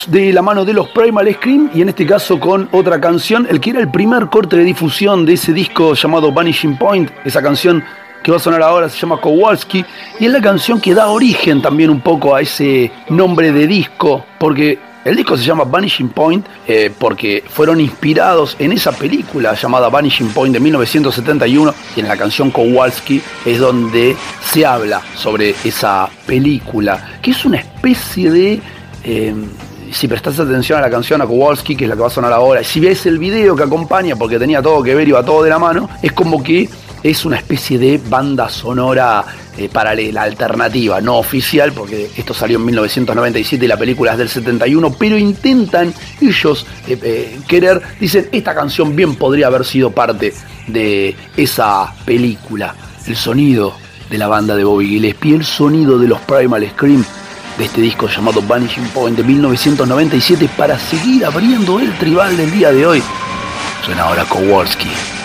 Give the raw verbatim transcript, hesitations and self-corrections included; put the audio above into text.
De la mano de los Primal Scream, y en este caso con otra canción, el que era el primer corte de difusión de ese disco llamado Vanishing Point. Esa canción que va a sonar ahora se llama Kowalski, y es la canción que da origen también un poco a ese nombre de disco, porque el disco se llama Vanishing Point eh, porque fueron inspirados en esa película llamada Vanishing Point de mil novecientos setenta y uno, y en la canción Kowalski es donde se habla sobre esa película, que es una especie de... Eh, si prestás atención a la canción, a Kowalski, que es la que va a sonar ahora, y si ves el video que acompaña, porque tenía todo que ver, iba todo de la mano, es como que es una especie de banda sonora eh, paralela, alternativa, no oficial, porque esto salió en mil novecientos noventa y siete y la película es del setenta y uno, pero intentan ellos eh, eh, querer, dicen, esta canción bien podría haber sido parte de esa película. El sonido de la banda de Bobby Gillespie, el sonido de los Primal Scream, de este disco llamado Vanishing Point de mil novecientos noventa y siete, para seguir abriendo el tribal del día de hoy. Suena ahora Kowalski.